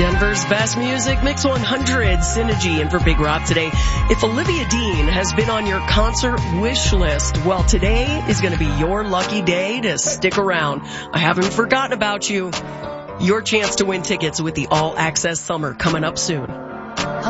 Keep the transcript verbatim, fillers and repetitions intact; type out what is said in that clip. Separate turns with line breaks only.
Denver's best music, Mix one hundred, Synergy, and for Big Rob today. If Olivia Dean has been on your concert wish list, well, today is going to be your lucky day to stick around. I haven't forgotten about you. Your chance to win tickets with the All Access Summer coming up soon.